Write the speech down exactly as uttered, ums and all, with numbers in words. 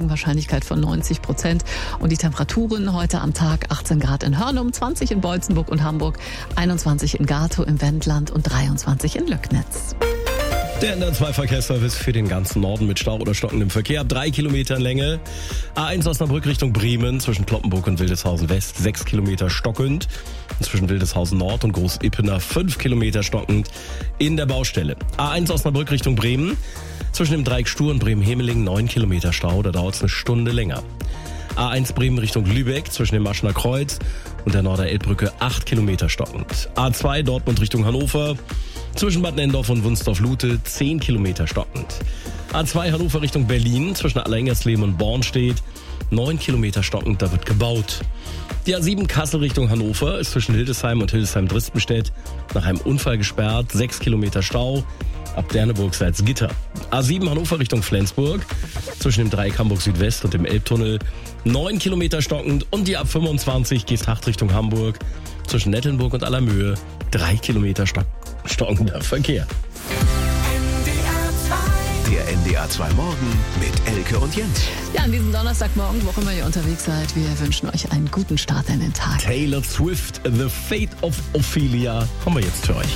Regenwahrscheinlichkeit von neunzig Prozent. Und die Temperaturen heute am Tag: achtzehn Grad in Hörnum, zwanzig in Beutzenburg und Hamburg, einundzwanzig in Gatow im Wendland und dreiundzwanzig in Löcknitz. Der N R zwei Verkehrsservice für den ganzen Norden mit Stau oder stockendem Verkehr ab drei Kilometer in Länge. A eins Osnabrück Richtung Bremen zwischen Kloppenburg und Wildeshausen West sechs Kilometer stockend. Zwischen Wildeshausen Nord und Groß-Ippener fünf Kilometer stockend in der Baustelle. A eins Osnabrück Richtung Bremen zwischen dem Dreieck Stur und Bremen-Hemeling neun Kilometer Stau, da dauert es eine Stunde länger. A eins Bremen Richtung Lübeck zwischen dem Maschener Kreuz und der Norder-Elbbrücke acht Kilometer stockend. A zwei Dortmund Richtung Hannover zwischen Bad Nendorf und Wunsdorf-Lute zehn Kilometer stockend. A zwei Hannover Richtung Berlin zwischen Alleingers-Lehm und Bornstedt neun Kilometer stockend, da wird gebaut. Die A sieben Kassel Richtung Hannover ist zwischen Hildesheim und Hildesheim-Dristenstedt nach einem Unfall gesperrt, sechs Kilometer Stau. Ab Derneburg Salzgitter. A sieben Hannover Richtung Flensburg zwischen dem Dreieck Hamburg Südwest und dem Elbtunnel neun Kilometer stockend. Und die A fünfundzwanzig Geesthacht Richtung Hamburg zwischen Nettelnburg und Allermöhe drei Kilometer stock stockender Verkehr. Der N D R zwei Morgen mit Elke und Jens. Ja, an diesem Donnerstagmorgen, wo auch immer ihr unterwegs seid, wir wünschen euch einen guten Start in den Tag. Taylor Swift, The Fate of Ophelia, haben wir jetzt für euch.